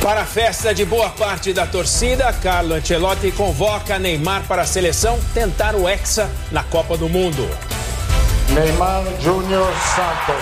Para a festa de boa parte da torcida, Carlo Ancelotti convoca Neymar para a seleção tentar o Hexa na Copa do Mundo. Neymar Júnior Santos.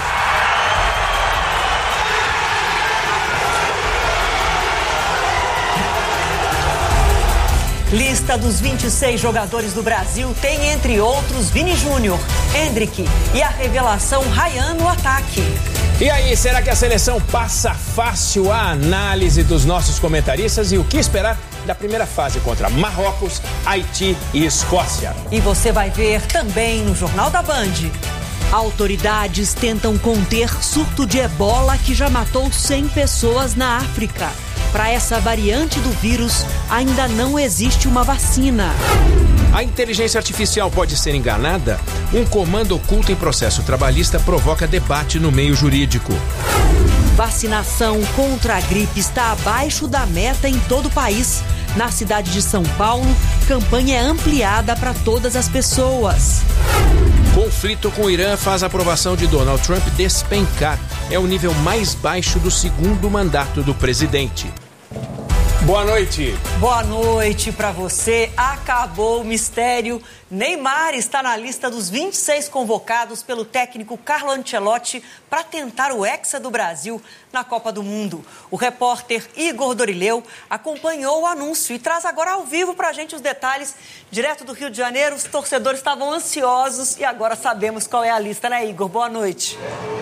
Lista dos 26 jogadores do Brasil tem, entre outros, Vini Júnior, Endrick e a revelação Ryan no ataque. E aí, será que a seleção passa fácil a análise dos nossos comentaristas e o que esperar da primeira fase contra Marrocos, Haiti e Escócia? E você vai ver também no Jornal da Band. Autoridades tentam conter surto de ebola que já matou 100 pessoas na África. Para essa variante do vírus, ainda não existe uma vacina. A inteligência artificial pode ser enganada? Um comando oculto em processo trabalhista provoca debate no meio jurídico. Vacinação contra a gripe está abaixo da meta em todo o país. Na cidade de São Paulo, campanha é ampliada para todas as pessoas. Conflito com o Irã faz a aprovação de Donald Trump despencar. É o nível mais baixo do segundo mandato do presidente. Boa noite. Boa noite para você. Acabou o mistério. Neymar está na lista dos 26 convocados pelo técnico Carlo Ancelotti para tentar o Hexa do Brasil na Copa do Mundo. O repórter Igor Dorileu acompanhou o anúncio e traz agora ao vivo para a gente os detalhes. Direto do Rio de Janeiro, os torcedores estavam ansiosos e agora sabemos qual é a lista, né, Igor? Boa noite.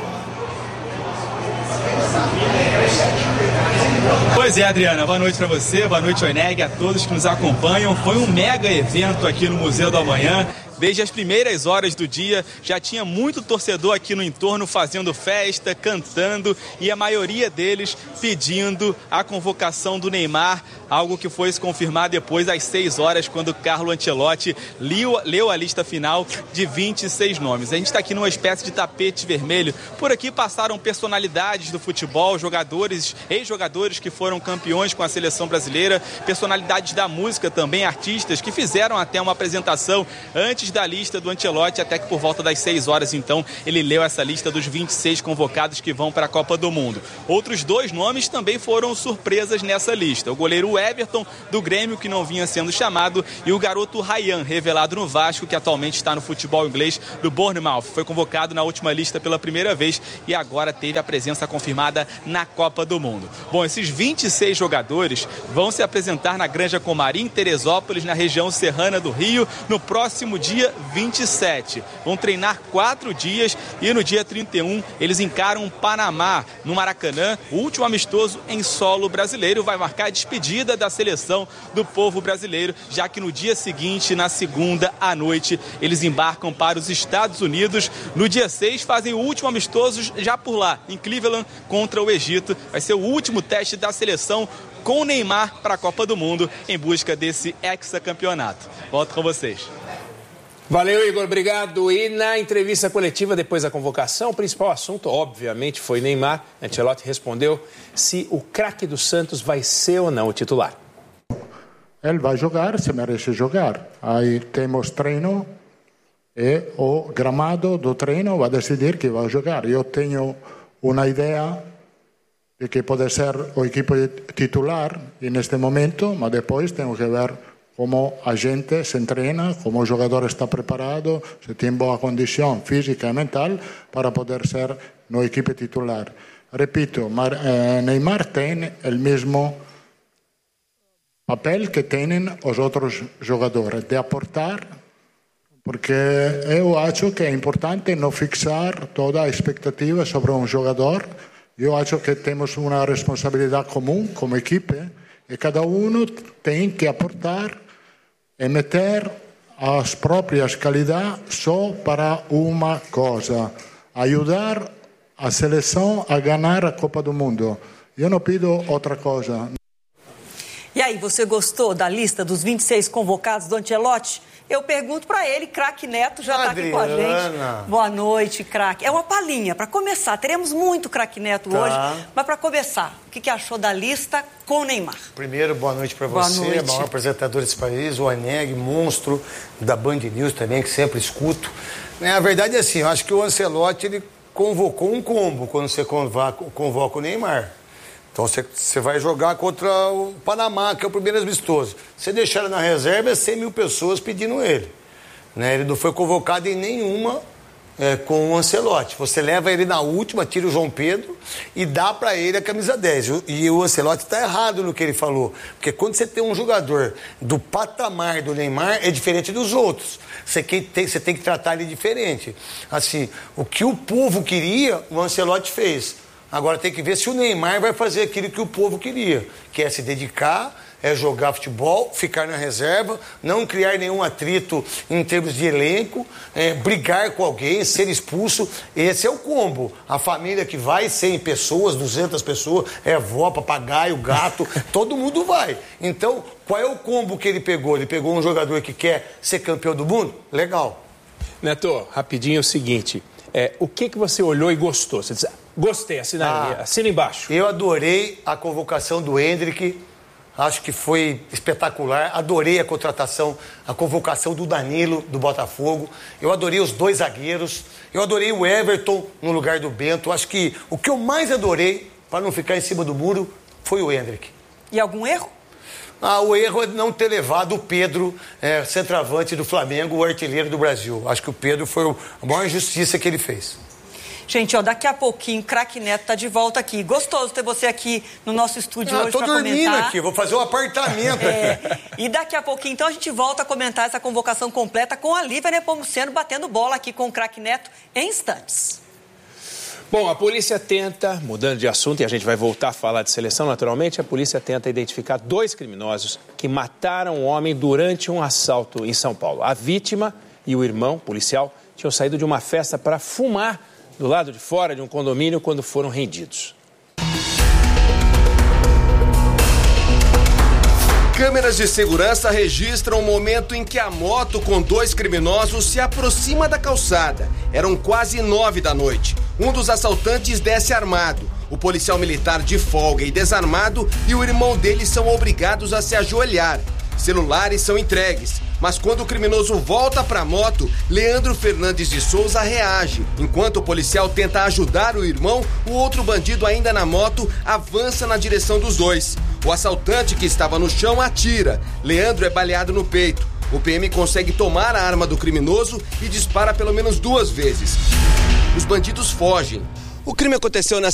Pois é, Adriana, boa noite para você, boa noite, Oineg, a todos que nos acompanham. Foi um mega evento aqui no Museu do Amanhã. Desde as primeiras horas do dia, já tinha muito torcedor aqui no entorno fazendo festa, cantando e a maioria deles pedindo a convocação do Neymar, algo que foi se confirmar depois às 6 horas, quando Carlo Ancelotti leu a lista final de 26 nomes. A gente está aqui numa espécie de tapete vermelho. Por aqui passaram personalidades do futebol, jogadores, ex-jogadores que foram campeões com a seleção brasileira, personalidades da música também, artistas que fizeram até uma apresentação antes da lista do Ancelotti, até que por volta das 6 horas, então, ele leu essa lista dos 26 convocados que vão para a Copa do Mundo. Outros 2 nomes também foram surpresas nessa lista. O goleiro Everton, do Grêmio, que não vinha sendo chamado, e o garoto Ryan, revelado no Vasco, que atualmente está no futebol inglês do Bournemouth. Foi convocado na última lista pela primeira vez e agora teve a presença confirmada na Copa do Mundo. Bom, esses 26 jogadores vão se apresentar na Granja Comari, em Teresópolis, na região serrana do Rio, no próximo dia 27. Vão treinar 4 dias e no dia 31 eles encaram o Panamá, no Maracanã. O último amistoso em solo brasileiro vai marcar a despedida da seleção do povo brasileiro, já que no dia seguinte, na segunda à noite, eles embarcam para os Estados Unidos. No dia 6 fazem o último amistoso já por lá, em Cleveland, contra o Egito. Vai ser o último teste da seleção com o Neymar para a Copa do Mundo, em busca desse hexacampeonato. Volto com vocês. Valeu, Igor, obrigado. E na entrevista coletiva depois da convocação, o principal assunto, obviamente, foi Neymar. Ancelotti respondeu se o craque do Santos vai ser ou não o titular. Ele vai jogar, se merece jogar. Aí temos treino e o gramado do treino vai decidir que vai jogar. Eu tenho uma ideia de que pode ser o equipo titular neste momento, mas depois temos que ver como a gente se entrena, como o jogador está preparado, se tem boa condição física e mental para poder ser no equipe titular. Repito, Neymar tem o mesmo papel que têm os outros jogadores, de aportar, porque eu acho que é importante não fixar toda a expectativa sobre um jogador. Eu acho que temos uma responsabilidade comum como equipe e cada um tem que aportar e meter as próprias qualidades só para uma coisa: ajudar a seleção a ganhar a Copa do Mundo. Eu não pido outra coisa. E aí, você gostou da lista dos 26 convocados do Ancelotti? Eu pergunto para ele, craque Neto já está aqui com a gente. Boa noite, craque. É uma palhinha, para começar. Teremos muito craque Neto hoje, mas para começar, o que achou da lista com o Neymar? Primeiro, boa noite para você, maior apresentador desse país, o Oineg, monstro da Band News também, que sempre escuto. A verdade é assim, eu acho que o Ancelotti ele convocou um combo quando você convoca o Neymar. Então você vai jogar contra o Panamá, que é o primeiro amistoso. Você deixar ele na reserva, é 100 mil pessoas pedindo ele. Né? Ele não foi convocado em nenhuma com o Ancelotti. Você leva ele na última, tira o João Pedro e dá para ele a camisa 10. E o Ancelotti está errado no que ele falou. Porque quando você tem um jogador do patamar do Neymar, é diferente dos outros. Você tem que tratar ele diferente. Assim, o que o povo queria, o Ancelotti fez. Agora tem que ver se o Neymar vai fazer aquilo que o povo queria, que é se dedicar, é jogar futebol, ficar na reserva, não criar nenhum atrito em termos de elenco, brigar com alguém, ser expulso. Esse é o combo. A família que vai, 100 pessoas, 200 pessoas, avó, papagaio, gato, todo mundo vai. Então, qual é o combo que ele pegou? Ele pegou um jogador que quer ser campeão do mundo? Legal. Neto, rapidinho é o seguinte, o que você olhou e gostou? Você disse, gostei, assina embaixo. Eu adorei a convocação do Endrick. Acho que foi espetacular. Adorei a contratação, a convocação do Danilo, do Botafogo. Eu adorei os 2 zagueiros. Eu adorei o Everton no lugar do Bento. Acho que o que eu mais adorei, para não ficar em cima do muro, foi o Endrick. E algum erro? O erro é não ter levado o Pedro, centroavante do Flamengo, o artilheiro do Brasil. Acho que o Pedro foi a maior injustiça que ele fez. Gente, daqui a pouquinho, Craque Neto tá de volta aqui. Gostoso ter você aqui no nosso estúdio hoje para comentar. Tô dormindo aqui, vou fazer um apartamento aqui. E daqui a pouquinho, então, a gente volta a comentar essa convocação completa com a Lívia Nepomuceno batendo bola aqui com o Craque Neto em instantes. Bom, a polícia tenta, mudando de assunto, e a gente vai voltar a falar de seleção naturalmente, a polícia tenta identificar 2 criminosos que mataram um homem durante um assalto em São Paulo. A vítima e o irmão policial tinham saído de uma festa para fumar do lado de fora de um condomínio quando foram rendidos. Câmeras de segurança registram o momento em que a moto com 2 criminosos se aproxima da calçada. Eram quase 9 da noite. Um dos assaltantes desce armado. O policial militar de folga e desarmado e o irmão dele são obrigados a se ajoelhar. Celulares são entregues. Mas quando o criminoso volta para a moto, Leandro Fernandes de Souza reage. Enquanto o policial tenta ajudar o irmão, o outro bandido ainda na moto avança na direção dos 2. O assaltante que estava no chão atira. Leandro é baleado no peito. O PM consegue tomar a arma do criminoso e dispara pelo menos 2 vezes. Os bandidos fogem. O crime aconteceu na